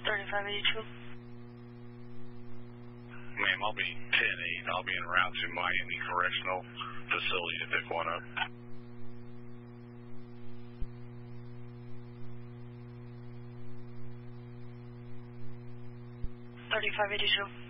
3582. Ma'am, I'll be 10-8. I'll be en route to Miami Correctional Facility to pick one up. 3582.